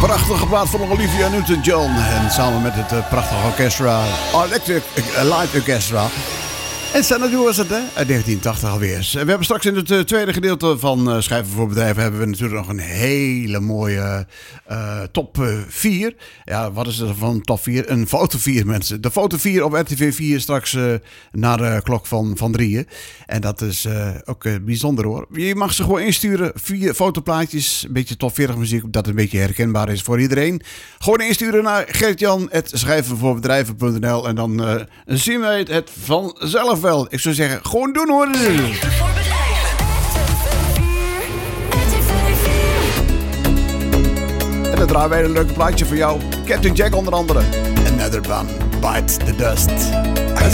Prachtige plaat van Olivia Newton-John. En samen met het prachtige orchestra, Electric Light Orchestra. En Xanadu was het, hè? Uit 1980 alweer. We hebben straks in het tweede gedeelte van Schrijven voor Bedrijven hebben we natuurlijk nog een hele mooie top 4. Ja, wat is er van top 4? Een foto 4, mensen. De foto 4 op RTV 4 straks na de klok van 3. En dat is ook bijzonder, hoor. Je mag ze gewoon insturen. 4 fotoplaatjes, een beetje top 40 muziek, dat een beetje herkenbaar is voor iedereen. Gewoon insturen naar gertjan@schrijvenvoorbedrijven.nl en dan zien wij het vanzelf wel. Ik zou zeggen, gewoon doen, hoor. En dan draaien wij een leuk plaatje voor jou. Captain Jack onder andere. Another One Bites the Dust.